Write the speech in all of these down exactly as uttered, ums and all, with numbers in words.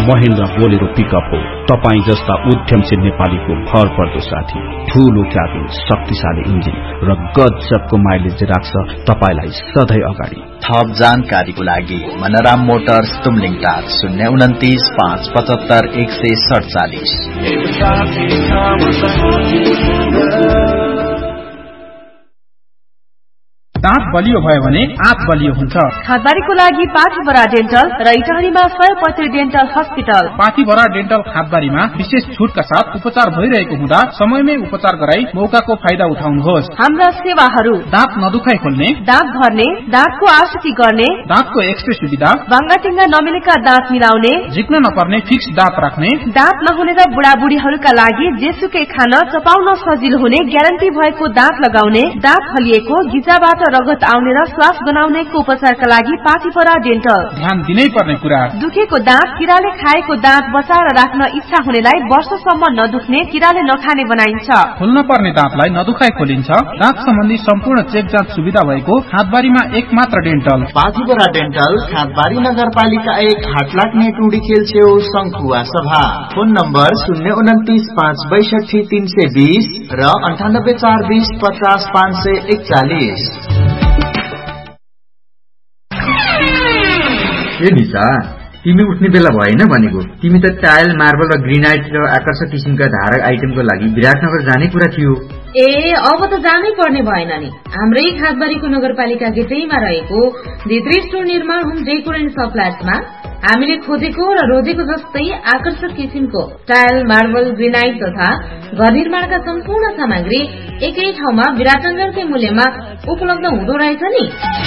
Mahendra Bolero pickup हो। तपाई जस्ता उद्यमशील नेपालीको भर पर्दो साथी। ठूलो क्याबिन, शक्तिशाली इन्जिन र गजबको माइलेज राख्छ तपाईलाई सधैँ अगाडि। थप जानकारीको लागि मनराम मोटर्स तुमलिङ टार शून्य उन्तिस पाँच पचहत्तर एक सय सडचालिस। दाँत बलियो भयो भने आँत बलियो हुन्छ। खादबारीको लागि पाथीभरा डेन्टल र इटहरीमा सयपत्री डेन्टल हस्पिटल। पाथीभरा डेन्टल खादबारीमा विशेष छुटका साथ उपचार भइरहेको हुँदा समयमै उपचार गराई मौकाको फाइदा उठाउनुहोस्। हाम्रा सेवाहरू दाँत नदुखाइ खोल्ने, दाँत भर्ने, दाँतको आरसीटी गर्ने, दाँतको एक्सरे सुविधा, बाङ्गाटिङ्गा नमिलेका दाँत मिलाउने, झिक्न नपर्ने फिक्स दाँत राख्ने, दाँत नहुने र बुढाबुढीहरूका लागि जेसुकै खान चपाउन सजिलो हुने ग्यारेन्टी भएको दाँत लगाउने, दाँत हलिएको गिजाबाट रगत आउने र श्वास बनाउनेको उपचारका लागि पाथीभरा डेन्टल। ध्यान दिनै पर्ने कुरा, दुखेको दाँत, किराले खाएको दाँत बचाएर राख्न इच्छा हुनेलाई वर्षसम्म नदुख्ने, किराले नखाने बनाइन्छ। खोल्न पर्ने दाँतलाई नदुखाइ खोलिन्छ। दाँत सम्बन्धी सम्पूर्ण चेक जाँच सुविधा भएको खादबारीमा एक मात्र डेन्टल। पाथीभरा डेन्टल, खादबारी नगरपालिका एक, हाटलाग्ने टुडी खेल छेउ, शंखुवा सभा। फोन नम्बर शून्य उन्तिस पाँच बैसठी तीन सय बीस र अन्ठानब्बे चार बीस पचास पाँच सय एकचालिस। ए निशा, तिमी उठ्ने बेला भएन भनेको। तिमी त टाइल, मार्बल र ग्रेनाइट र आकर्षक किसिमका धारक आइटमको लागि विराटनगर जाने कुरा थियो। ए अब त जानै पर्ने भएन नि। हाम्रै खादबारीको नगरपालिका गेटैमा रहेको धित्री स्टोर निर्माण होम डेकोर एन्ड सप्लायर्समा हामीले खोजेको र रोजेको जस्तै आकर्षक किसिमको टाइल, मार्बल, ग्रेनाइट तथा घर निर्माणका सम्पूर्ण सामग्री एकै ठाउँमा विराटनगरकै मूल्यमा उपलब्ध हुँदो रहेछ नि।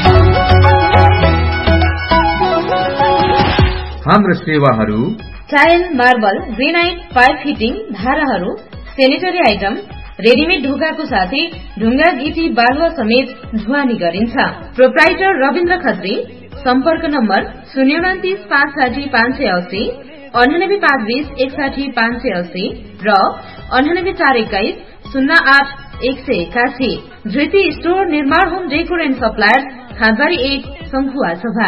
हाम्रो सेवाहरू tile, marble, granite, pipe fitting, धाराहरू, सेनिटरी आइटम, रेडिमेड ढोकाको साथै ढुङ्गा, गिटी, बालुवा समेत ढुवानी गरिन्छ। प्रोप्राइटर रविन्द्र खत्री। सम्पर्क नम्बर शून्य उन्तिस पाँच साठी पाँच सय अस्सी, अन्ठानब्बे पाँच बीस एकसाठी पाँच सय अस्सी र अन्ठानब्बे चार एक्काइस शून्य आठ एक सय एकासी। धृति स्टोर निर्माण होम डेकोर एन्ड सप्लायर्स, खादबारी एक, शंखुवा सभा।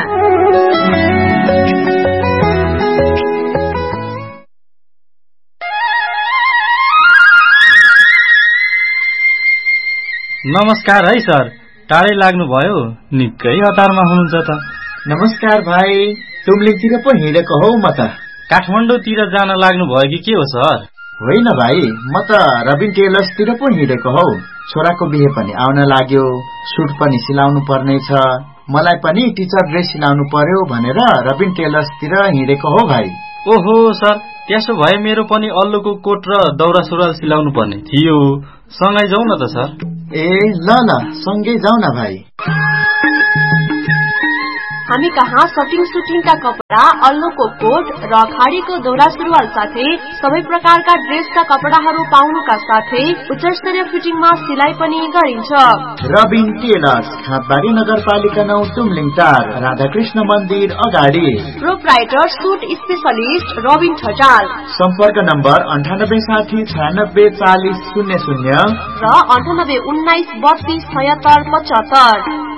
नमस्कार है सर, टाढै लाग्नु भयो, निकै हतारमा हुनुहुन्छ त। नमस्कार भाइ, तुमलिङतिर पो हिँडेको हौ म त। काठमाडौँतिर जान लाग्नु भयो कि के हो सर? होइन भाइ, म त रबिन टेलर्सतिर पो हिँडेको हौ। छोराको बिहे पनि आउन लाग्यो, सुट पनि सिलाउनु पर्ने छ, मलाई पनि टिचर ड्रेस सिलाउनु पर्यो भनेर रबिन टेलर्सतिर हिँडेको हो भाइ। ओहो सर, त्यसो भए मेरो पनि अल्लुको कोट र दौरा सुरुवाल सिलाउनु पर्ने थियो। सँगै जाउँ न त सर। ए ल ल, सँगै जाउँ न भाइ। हामी कहाँ सटिङ सुटिङका कपडा, अल्लोको कोट र खाडीको दौरा सुरुवाल साथै सबै प्रकारका ड्रेसका कपडाहरू पाउनुका साथै उच्च स्तरीय फिटिङमा सिलाइ पनि गरिन्छ। रबिन टेलर्स, खादबारी नगरपालिका नौ, तुमलिङ टार, राधाकृष्ण मन्दिर अगाडि। Proprietor suit specialist Rabin Thatal. सम्पर्क नम्बर अन्ठानब्बे साठी छयानब्बे चालिस शून्य शून्य र अन्ठानब्बे उन्नाइस बत्तीस छयत्तर पचहत्तर।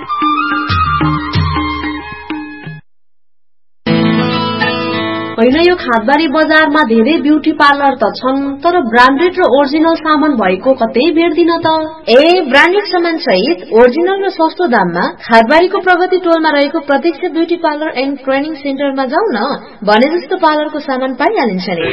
होइन, यो खादबारी बजारमा धेरै ब्युटी पार्लर त छन्, तर ब्रान्डेड र ओरिजिनल सामान भएको कतै भेट्दिन त। ए ब्रान्डेड सामान सहित ओरिजिनल र सस्तो दाममा खादबारीको प्रगति टोलमा रहेको प्रत्यक्ष ब्युटी पार्लर एन्ड ट्रेनिङ सेन्टरमा जाउँ न, भने जस्तो पार्लरको सामान पाइहालिन्छ नि।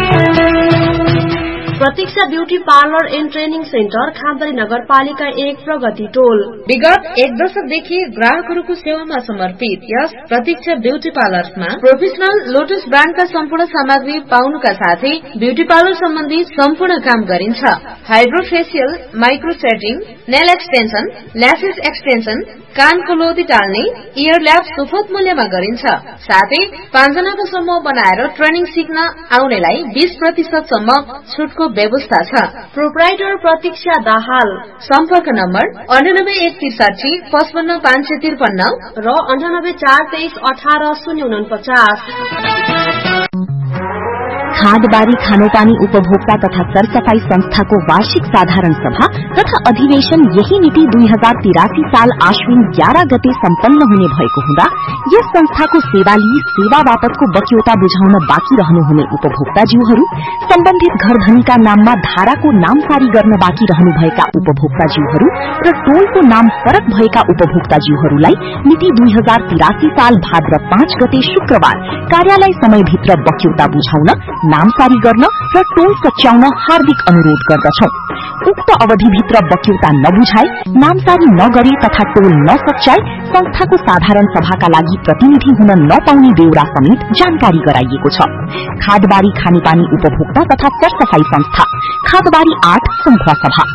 प्रतीक्षा beauty parlour and training centre, खादबारी नगरपालिका एक, प्रगति टोल। विगत एक दशकदेखि ग्राहकहरूको सेवामा समर्पित यस प्रतीक्षा ब्यूटी पार्लरमा प्रोफेसनल लोटस ब्रान्डका सम्पूर्ण सामग्री पाउनुका साथै ब्यूटी पार्लर सम्बन्धी सम्पूर्ण काम गरिन्छ। Hydro facial, micro setting, nail extension, lashes extension, कानको लोदी टाल्ने, इयर ल्याब सुपथ मूल्यमा गरिन्छ। साथै पाँचजनाको समूह बनाएर ट्रेनिङ सिक्न आउनेलाई बीस प्रतिशत सम्म छुटको व्यवस्था छ। प्रोप्राइटर प्रतीक्षा दाहाल। सम्पर्क नम्बर अन्ठानब्बे एक त्रिसाठी पचपन्न पाँच सय त्रिपन्न र अन्ठानब्बे चार तेइस अठार शून्य उनपचास। खादबारी खानोपानी उपभोक्ता तथा सरसफाई संस्थाको वार्षिक साधारण सभा तथा अधिवेशन यही मिति दुई हजार तिरासी साल आश्विन ग्यारह गते सम्पन्न हुने भएको हुँदा यस संस्थाको सेवा लिई सेवा बापतको बक्यौता बुझाउन बाँकी रहनुहुने उपभोक्ताज्यूहरू, सम्बन्धित घरधनीका नाममा धाराको नामसारी गर्न बाँकी रहनुभएका उपभोक्ताज्यूहरू र टोलको नाम फरक भएका उपभोक्ताज्यूहरूलाई मिति दुई हजार तिरासी साल भाद्र पाँच गते शुक्रबार कार्यालय समयभित्र बक्यौता बुझाउन, नामसारी गर्न र टोल सच्याउन हार्दिक अनुरोध गर्दछौं। उक्त अवधिभित्र बक्यौता नबुझाए, नामसारी नगरे तथा टोल नसच्याए संस्थाको साधारण सभाका लागि प्रतिनिधि हुन नपाउने बेउरा समेत जानकारी गराइएको छ। खादबारी खानेपानी उपभोक्ता तथा सरसफाई संस्था, खादबारी आठ संखुवा सभा।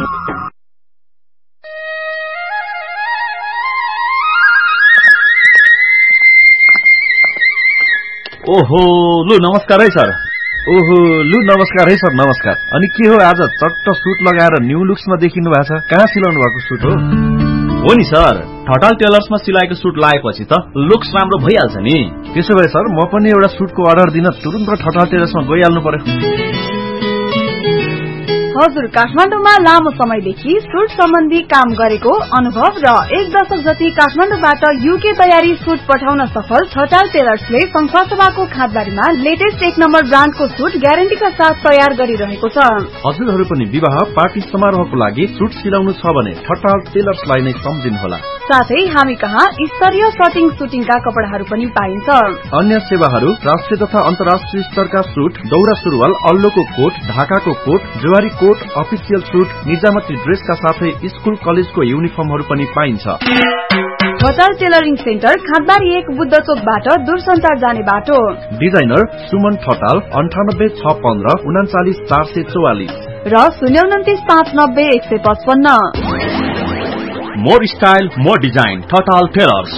ओहो लु नमस्कार है सर। ओहो लु नमस्कार है सर, नमस्कार। अनि के हो आज चट्ट सुट लगाएर न्यू लुक्समा देखिनु भएको छ? कहाँ सिलाउनु भएको सुट हो? हो नि सर, ठटाल टेलर्समा सिलाएको सुट लगाएपछि त लुक्स राम्रो भइहाल्छ नि। त्यसो भए सर म पनि एउटा सुटको अर्डर दिन तुरुन्त ठटाल टेलर्समा गइहाल्नु पर्यो। हजुर, काठमाडौँमा लामो समयदेखि सुट सम्बन्धी काम गरेको अनुभव र एक दशक जति काठमाडौँबाट युके तयारी सुट पठाउन सफल ठटाल टेलर्सले संखुवासभाको खादबारीमा लेटेस्ट एक नम्बर ब्रान्डको सुट ग्यारेन्टीका साथ तयार गरिरहेको छ। हजुरहरू पनि विवाह पार्टी समारोहको लागि सुट सिलाउनु छ भने ठटाल टेलर्सलाई नै सम्झिनुहोला। साथै हामी कहाँ स्तरीय सटिङ सुटिङका कपडाहरू पनि पाइन्छ। अन्य सेवाहरू राष्ट्रिय तथा अन्तर्राष्ट्रिय स्तरका सुट, दौरा सुरुवाल, अल्लोको कोट, ढाकाको coat, Zuari coat, official suit, निजामती ड्रेसका साथै स्कूल कलेजको युनिफर्महरू पनि पाइन्छ। ठटाल टेलरिङ सेन्टर, खादबारी एक बुद्ध चोकबाट दूरसञ्चार जाने बाटो। डिजाइनर सुमन ठटाल, अन्ठानब्बे छ पन्ध्र उनाचालिस चार सय चौवालिस र शून्य उन्तिस पाँच नब्बे एक सय पचपन्न। More style more design, Thatal tailors.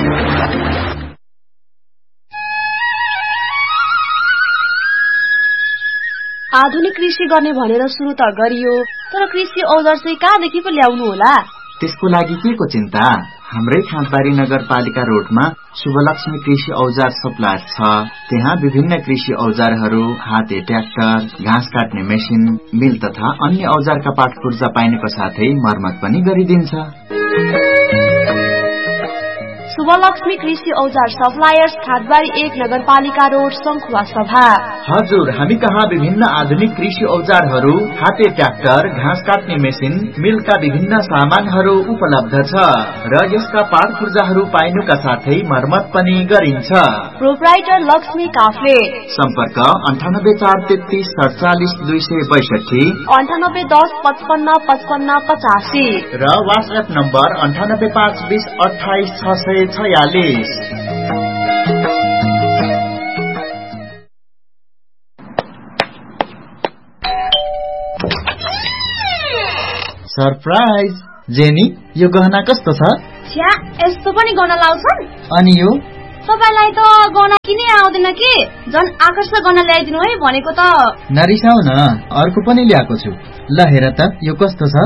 आधुनिक कृषि गर्ने भनेर सुरु त गरियो, तर कृषि औजार चाहिँ कहाँदेखि पो ल्याउनु होला? त्यसको लागि के को चिन्ता? हाम्रै खादबारी नगरपालिका रोडमा शुभलक्ष्मी कृषि औजार सप्लायर छ। त्यहाँ विभिन्न कृषि औजारहरू, हाते ट्र्याक्टर, घाँस काट्ने मेसिन, मिल तथा अन्य औजारका पाटपुर्जा पाइनुको साथै मर्मत पनि गरिदिन्छ। शुभलक्ष्मी कृषि औजार सप्लायर्स, खादबारी एक नगरपालिका रोड, संखुवा सभा। हजुर, हामी कहाँ विभिन्न आधुनिक कृषि औजारहरू, हाते ट्र्याक्टर, घाँस काट्ने मेसिन, मिलका विभिन्न सामानहरू उपलब्ध छ र यसका पाटपुर्जाहरू पाइनुका साथै मर्मत पनि गरिन्छ। प्रोप्राइटर लक्ष्मी काफ्ले। सम्पर्क अन्ठानब्बे चार तेत्तीस सडचालिस दुई सय बैसठी, अन्ठानब्बे दस पचपन्न पचपन्न पचासी र वाट्सएप नम्बर अन्ठानब्बे पाँच बीस अठाइस छ सय छयालिस। सरप्राइज! जेनी, यो गहना कस्तो छ? छ्या, यस्तो पनि गहना लाउँछन्? अनि यो? तपाईलाई त गहना किनै आउँदैन के? झन् आकर्षक गहना ल्याइदिनु है भनेको त। नरिसाउ न, अर्को पनि ल्याएको छु। ल हेर त, यो कस्तो छ?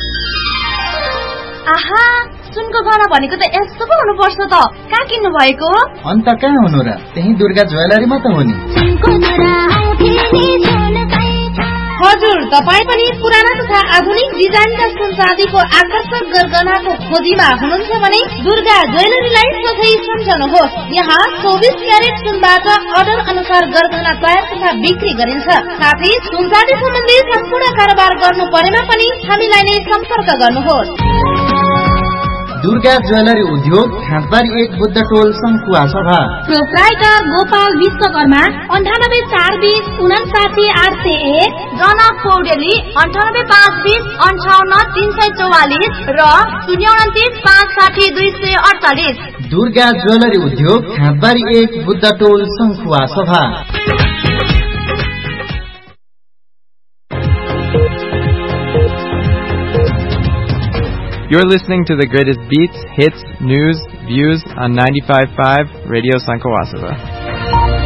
आहा, सुनको गहना भनेको त यस्तो पो हुनुपर्छ त। कहाँ किन्नु भएको? अन्त कहाँ हुनु र, त्यही दुर्गा ज्वेलरीमा त हो नि। हजुर, तपाईँ पनि पुराना तथा आधुनिक डिजाइनका सुन चाँदीको आकर्षक गरगहनाको खोजीमा हुनुहुन्छ भने दुर्गा ज्वेलरीलाई सोझै सम्झनुहोस्। यहाँ चौबिस क्यारेट सुनबाट अर्डर अनुसार गरगहना तयार तथा बिक्री गरिन्छ। साथै सुन चाँदी सम्बन्धी सम्पूर्ण कारोबार गर्नु परेमा पनि हामीलाई नै सम्पर्क गर्नुहोस्। दुर्गा ज्वेलरी उद्योग, खादबारी एक बुद्ध टोल, संखुवा सभा। प्रोप्राइटर गोपाल विश्वकर्मा, अन्ठानब्बे चार बीस उनासाठी आठ सय एक, जनक पौडेली, अन्ठानब्बे पाँच बीस अन्ठाउन्न तीन सय चौवालिस र शून्य उन्तिस पाँच साठी दुई सय अडचालिस। दुर्गा ज्वेलरी उद्योग, खादबारी एक बुद्ध टोल, संखुवा सभा। You're listening to the greatest beats, hits, news, views on ninety-five point five Radio Sankhawasava.